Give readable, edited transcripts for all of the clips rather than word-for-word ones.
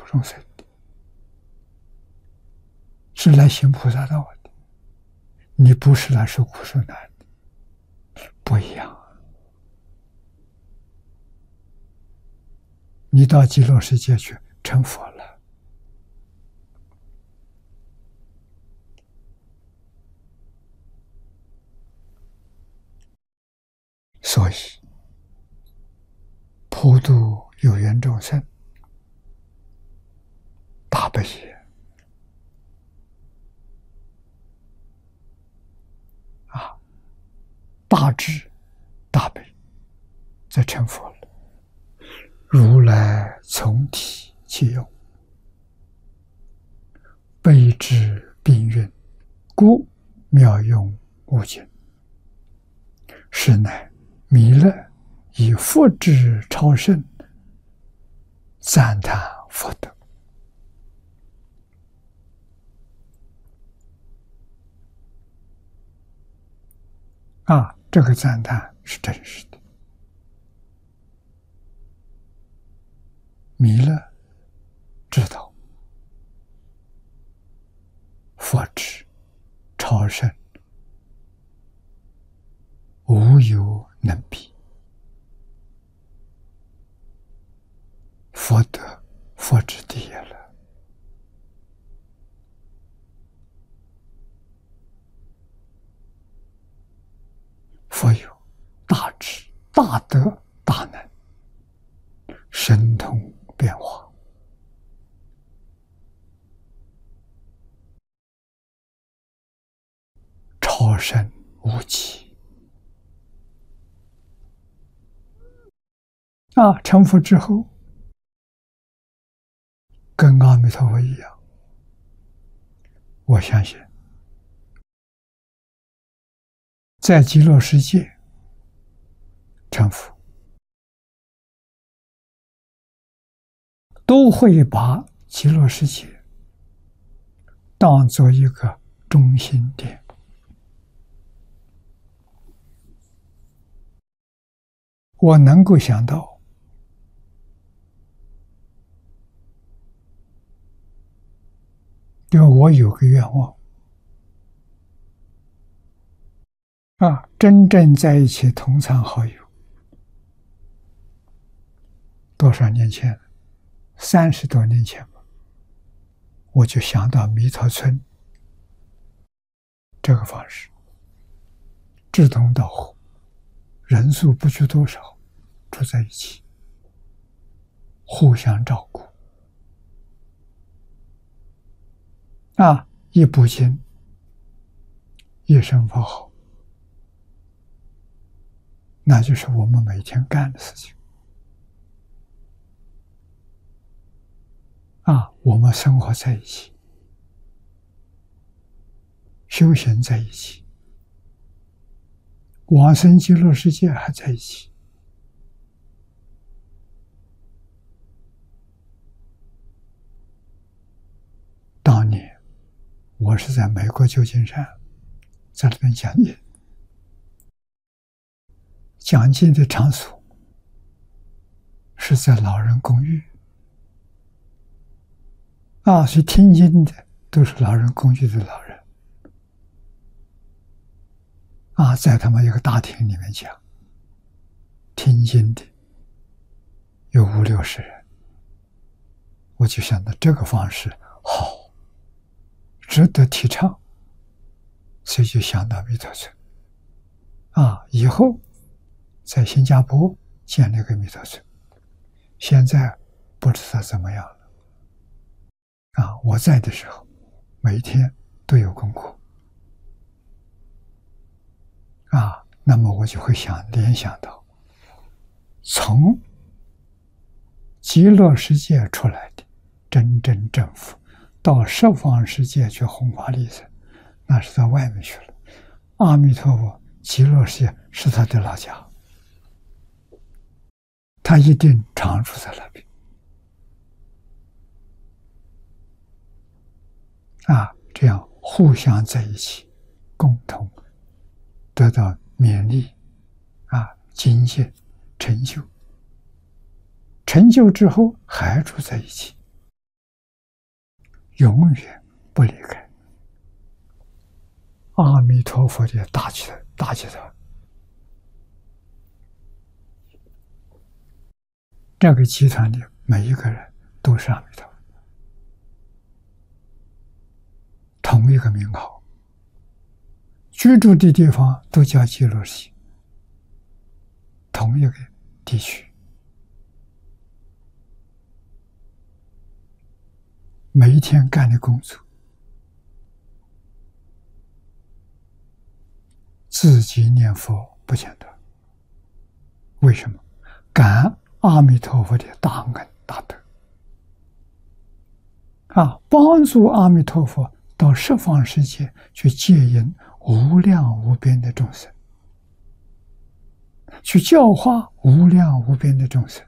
众生的，是来行菩萨道的。你不是来受苦受难的，不一样。你到极乐世界去成佛了，所以普度有缘众生，大悲也大智大悲，则成佛了。如来从体其用，悲智并运，故妙用无尽。是乃弥勒以佛智超胜，赞叹佛德。这个赞叹是真实的。弥勒知道佛智超胜，无有能比。佛德佛智第一了。佛有大智大德大能，神通变化，超胜无极。成佛之后，跟阿弥陀佛一样，我相信在极乐世界成佛，都会把极乐世界当作一个中心点。我能够想到，因为我有个愿望，真正在一起同参好友，多少年前了，30多年前吧，我就想到弥陀村这个方式，志同道合，人数不拘多少，住在一起，互相照顾，一部经，一声佛号，那就是我们每天干的事情。我们生活在一起，修行在一起，往生极乐世界还在一起。当年我是在美国旧金山，在那边讲经，讲经的场所是在老人公寓，所以听经的都是老人公寓的老人，在他们一个大厅里面讲，听经的有50、60人，我就想到这个方式好，值得提倡，所以就想到弥陀村。以后在新加坡建了一个弥陀村，现在不知道怎么样了。我在的时候，每天都有功课。那么我就会联想到，从极乐世界出来的真正正佛，到十方世界去弘法利生，那是到外面去了。阿弥陀佛，极乐世界是他的老家，他一定常住在那边。这样互相在一起，共同得到勉励，精进成就，成就之后还住在一起。 永远不离开阿弥陀佛的大集团。这个集团的每一个人都是阿弥陀佛，同一个名号，居住的地方都叫极乐世界，同一个地区，每一天干的工作，自己念佛不间断。为什么？感阿弥陀佛的大恩大德帮助阿弥陀佛到十方世界去接引无量无边的众生，去教化无量无边的众生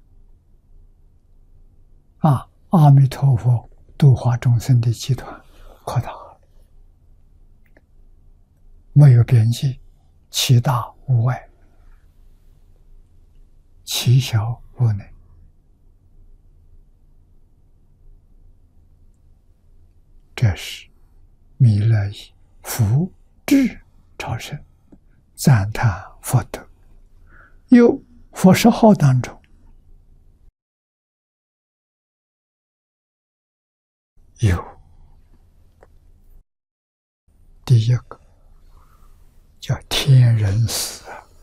阿弥陀佛度化众生的集团扩大了，没有边际，其大无外，其小无内。这是弥勒以福智超生，赞叹佛德。有佛十号当中有第一个叫天人寺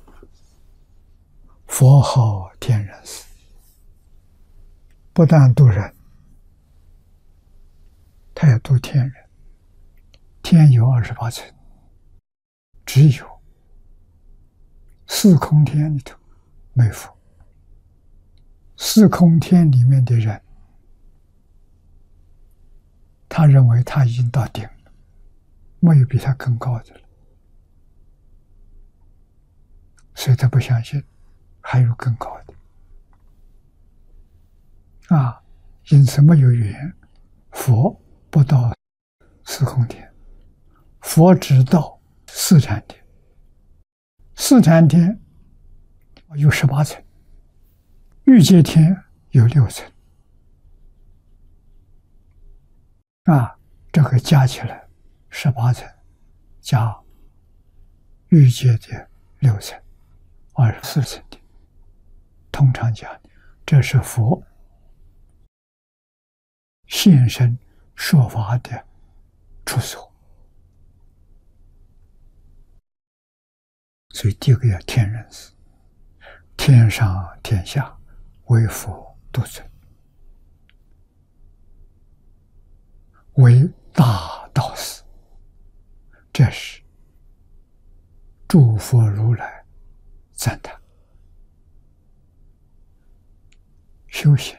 佛号天人寺，不但度人，他也度天人。天有28层，只有四空天里头没佛。四空天里面的人，他认为他已经到顶了，没有比他更高的了，所以他不相信还有更高的因此没有缘，佛不到四空天，佛只到四禅天。四禅天有18层，欲界天有6层这个加起来18层加欲界的6层，24层的。通常讲，这是佛现身说法的处所。所以第一个叫天人寺，天上天下为佛独尊，为大道寺。这是诸佛如来赞叹修行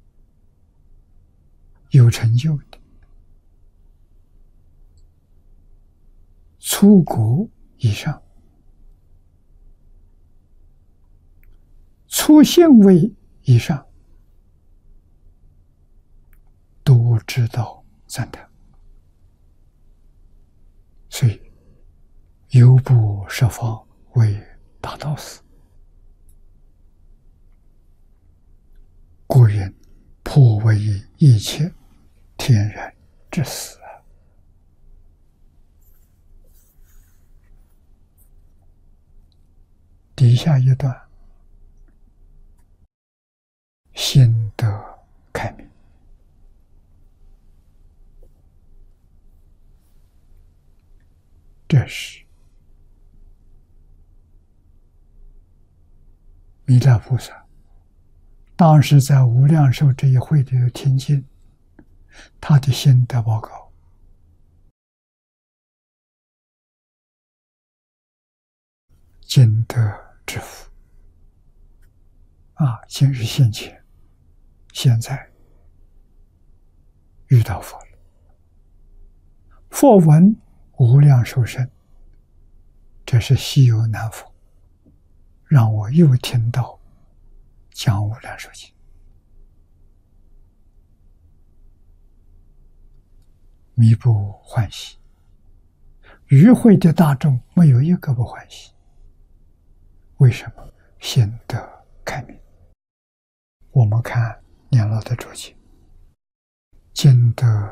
有成就的，出国以上，出现位以上，都知道赞叹。所以游步十方为大道寺。故云普为一切天人之寺。底下一段，心得开明。这是弥勒菩萨当时在无量寿这一会里头听经，他的心得报告。今得之福今日现前，现在遇到佛了。佛闻无量寿生，这是稀有难逢，让我又听到讲无量寿经，弥不欢喜。与会的大众没有一个不欢喜。为什么？心得开明。我们看年老的注解，今得